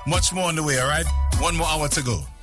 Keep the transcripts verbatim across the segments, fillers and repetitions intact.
Much more on the way, all right? One more hour to go.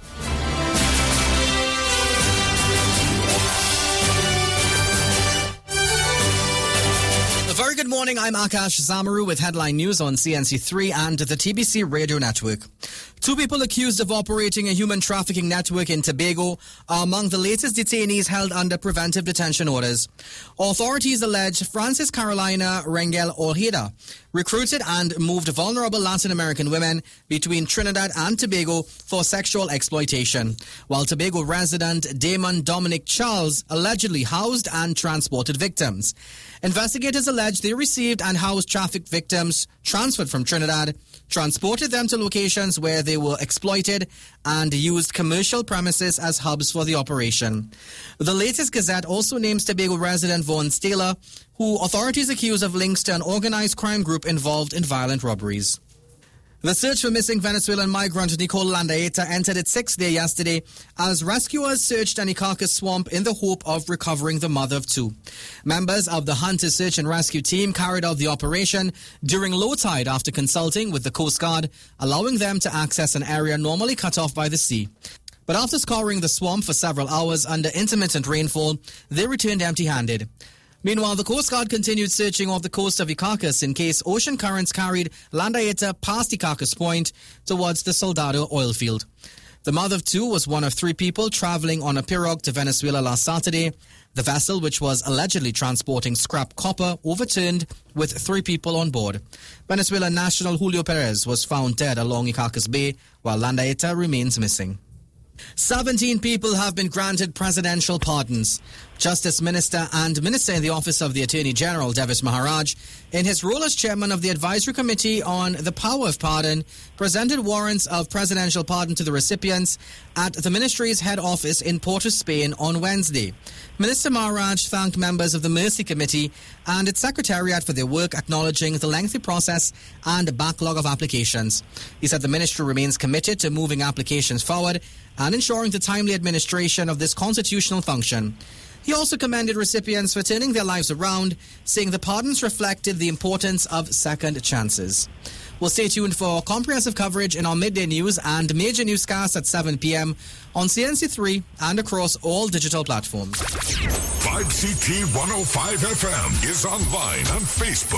A very good morning. I'm Akash Zamaru with headline news on C N C three and the T B C Radio Network. Two people accused of operating a human trafficking network in Tobago are among the latest detainees held under preventive detention orders. Authorities allege Francis Carolina Rengel Ojeda recruited and moved vulnerable Latin American women between Trinidad and Tobago for sexual exploitation, while Tobago resident Damon Dominic Charles allegedly housed and transported victims. Investigators allege they received and housed trafficked victims transferred from Trinidad, transported them to locations where they were exploited, and used commercial premises as hubs for the operation. The latest Gazette also names Tobago resident Vaughan Staler, who authorities accuse of links to an organized crime group involved in violent robberies. The search for missing Venezuelan migrant Nicole Landaeta entered its sixth day yesterday as rescuers searched an Icarcus swamp in the hope of recovering the mother of two. Members of the Hunter Search and Rescue Team carried out the operation during low tide after consulting with the Coast Guard, allowing them to access an area normally cut off by the sea. But after scouring the swamp for several hours under intermittent rainfall, they returned empty-handed. Meanwhile, the Coast Guard continued searching off the coast of Icarcus in case ocean currents carried Landaeta past Icarcus Point towards the Soldado oil field. The mother of two was one of three people traveling on a pirogue to Venezuela last Saturday. The vessel, which was allegedly transporting scrap copper, overturned with three people on board. Venezuelan national Julio Perez was found dead along Icarcus Bay, while Landaeta remains missing. seventeen people have been granted presidential pardons. Justice Minister and Minister in the Office of the Attorney General, Devis Maharaj, in his role as chairman of the Advisory Committee on the Power of Pardon, presented warrants of presidential pardon to the recipients at the ministry's head office in Port of Spain on Wednesday. Minister Maharaj thanked members of the Mercy Committee and its secretariat for their work, acknowledging the lengthy process and backlog of applications. He said the ministry remains committed to moving applications forward and ensuring the timely administration of this constitutional function. He also commended recipients for turning their lives around, saying the pardons reflected the importance of second chances. We'll stay tuned for comprehensive coverage in our midday news and major newscasts at seven p.m. on C N C three and across all digital platforms. five C T one oh five F M is online on Facebook,